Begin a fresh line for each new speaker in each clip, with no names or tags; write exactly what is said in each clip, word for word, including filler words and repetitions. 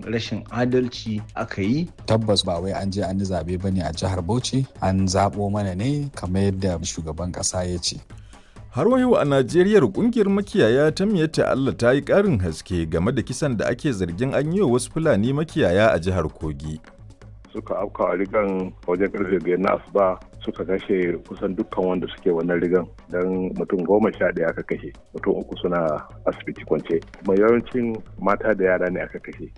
rashin adalci aka yi.
Tabbas ba wai an je an yi zaɓe ba ne a jihar Bauchi, an zaɓo mana ne kamar yadda shugaban ƙasa ya ce.
Har wa yau a Najeriya kungiyar makiyaya ta Miyatta Allah ta yi ƙarin haske game da kisan da ake zargin an yi wa wasu Fulani makiyaya a jihar Kogi.
Suka afka a rigan wajen karfe biyar na asuba suka kashe kusan dukkan wanda suke wannan rigan, don mutum goma sha ɗaya aka kashe, mutum uku suna asibiti kwance, kuma yawancin mata da yara ne aka kashe.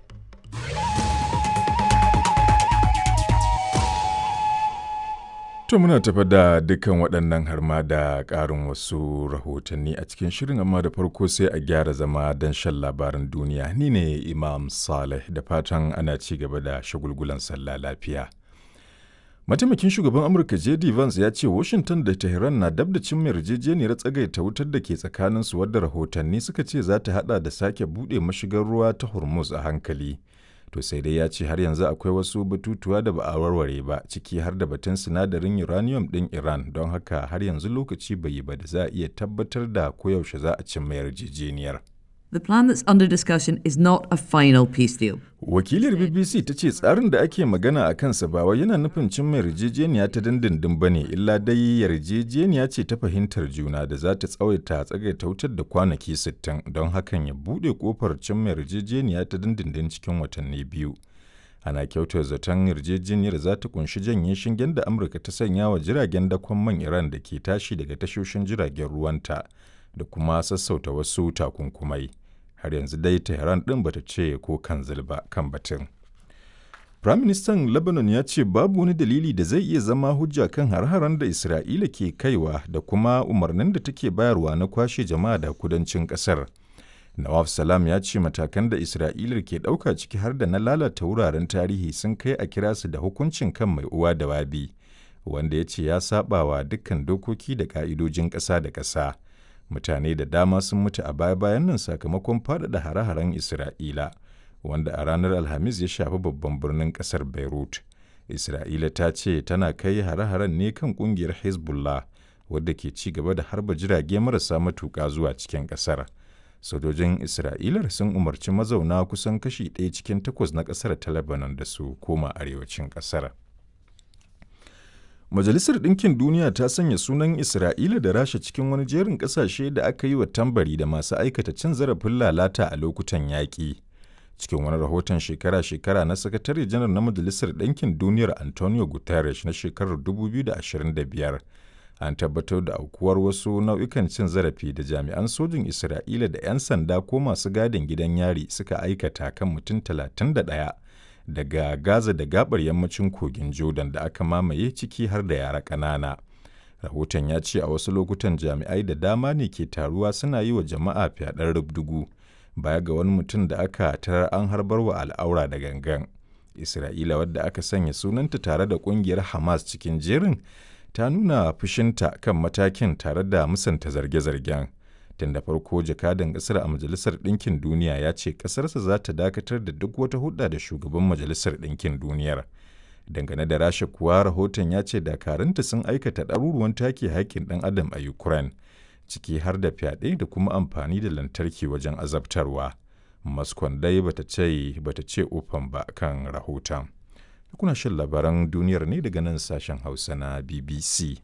To muna tafa da dukkan waɗannan har ma da ƙarin wasu rahotanni a cikin shirin, amma da farko sai a gyara zama don shan labaran duniya. Ni ne Imam Saleh, da fatan ana ci gaba da shagulgulan sallah lafiya. Mataimakin shugaban Amurka J D Vance ya ce Washington da Tehran na dab da cimma yarjejeniyar tsagaita wutar da ke tsakaninsu, wadda rahotanni suka ce za ta haɗa da sake buɗe mashigar ruwa ta Hormuz a hankali. To sai dai ya ce har yanzu akwai wasu batutuwa da ba a warware ba, ciki har da batun sinadarin uranium ɗin Iran, don haka har yanzu lokaci bai yi ba da za a iya tabbatar da koyaushe za a cimma yarjejeniyar.
The plan that's under discussion is not a final peace deal.
Wakilar B B C ta ce tsarin da ake magana a kansa ba wai yana nufin cimma yarjejeniya ta dindindin ba ne, illa dai yarjejeniya ce ta fahimtar juna da za ta tsawaita tsagaita wutar da kwanaki sittin, don hakan ya buɗe ƙofar cimma yarjejeniya ta dindindin cikin watanni biyu. Ana kyautar zaton yarjejeniyar za ta kunshi janye shingen da Amurka ta sanya wa jiragen dakon man Iran da ke tashi daga tashoshin jiragen ruwanta, da kuma sassauta wasu takunkumai. Har yanzu dai Tehran ɗin bata ce ko kanzil ba kan batun. Firaministan Lebanon ya ce babu wani dalili da zai iya zama hujja kan har-haren da Isra'ila ke kaiwa da kuma umarnin da take bayarwa na kwashe jama'a da kudancin ƙasar. Nawaf Salam ya ce matakan da Isra'ila ke ɗauka, ciki har da na lalata wuraren tarihi, sun kai a kira su da hukuncin kan mai uwa da wabi, wanda ya ce ya saɓawa dukkan dokoki da ƙa'idojin ƙasa da ƙasa. Mutane da dama sun mutu a baya-bayan nan sakamakon faɗaɗa hare-haren Isra'ila, wanda a ranar Alhamis ya shafi babban birnin ƙasar Beirut. Isra'ila ta ce tana kai hare-haren ne kan ƙungiyar Hezbollah, wadda ke ci gaba da harba jirage marasa matuƙa zuwa cikin ƙasar. Sojojin Isra'ilar sun umarci mazauna kusan kashi ɗaya cikin takwas na ƙasar ta Lebanon da su koma arewacin ƙasar. Majalisar Ɗinkin Duniya ta sanya sunan Isra'ila da Rasha cikin wani jerin ƙasashe da aka yi wa tambari da masu aikata cin zarafin lalata a lokutan yaƙi. Cikin wani rahoton shekara-shekara na Sakatare Janar na Majalisar Ɗinkin Duniyar Antonio Guterres na shekarar dubu biyu da ashirin da biyar, an tabbatar da aukuwar wasu nau'ikan cin zarafi da jami'an sojin Isra'ila da 'yan sanda ko masu gadin gidan yari suka aikata kan mutum talatin da ɗaya. Daga Gaza da gabar yammacin kogin Jordan da aka mamaye, ciki har da yara ƙanana. Rahoton ya ce a wasu lokutan jami'ai da dama ne ke taruwa suna yi wa jama'a fyaɗar rubdugu, baya ga wani mutum da aka tarar an harbar wa al'aura da gangan. Isra'ila, wadda aka sanya sunanta tare da ƙungiyar Hamas cikin jerin, ta nuna fushinta kan matakin tare da musanta zarge-zargen. Tun da farko jakadan ƙasar a Majalisar Ɗinkin Duniya ya ce ƙasarsa za ta dakatar da duk wata hulɗa da shugaban Majalisar Ɗinkin Duniyar. Dangane da Rasha kuwa, rahoton ya ce dakarunta sun aikata ɗaruruwan take haƙƙin ɗan adam a Ukraine, ciki har da fyaɗe da kuma amfani da lantarki wajen azabtarwa. Moscow dai bata ce bata ce ofan ba kan rahoton. Kuna shan labaran duniyar ne daga nan sashen Hausa na B B C.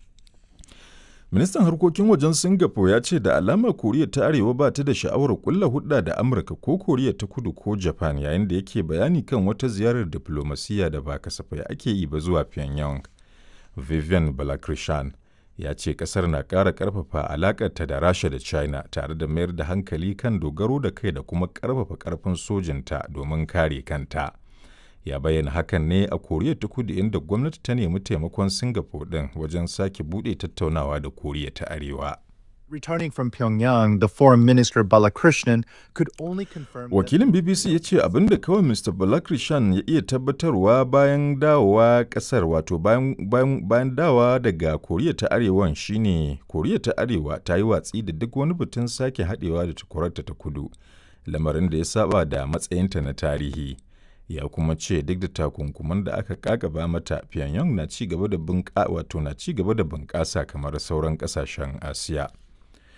Ministan harkokin wajen Singapore ya ce da alamar Koriya ta Arewa ba ta da sha'awar kulla hudda da Amurka ko Koriya ta Kudu ko Japan, yayin da yake bayani kan wata ziyarar diflomasiyya da ba kasafai ake yi ba zuwa Pyongyang. Vivian Balakrishnan ya ce kasar na ƙara ƙarfafa alaƙarta da Rasha da China, tare da mayar da hankali kan dogaro da kai da kuma ƙarfafa ƙarfin sojinta domin kare kanta. Ya bayyana hakan ne a Koriya ta Kudu, inda gwamnati ta nemi taimakon Singapore ɗin wajen sake buɗe tattaunawa da Koriya ta Arewa.
Returning from Pyongyang, the Foreign Minister Balakrishnan could only confirm.
Wakilin B B C ya ce abin da kawai Mister Balakrishnan ya iya tabbatarwa bayan dawowa ƙasar, wato bayan, bayan, bayan dawowa daga Koriya ta Arewan shine Koriya ta Arewa ta yi watsi da duk wani batun sake haɗewa da takwararta ta Kudu, lamarin da ya saba da matsayinta na tarihi. Ya kuma ce duk da takunkuman da aka kakaba mata, Pyongyang na ci gaba da bunƙa wato na ci gaba da bunƙasa kamar sauran ƙasashen Asiya.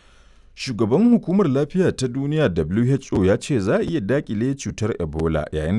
Shugaban Hukumar Lafiya ta Duniya W H O ya ce za a iya daƙile cutar Ebola yayin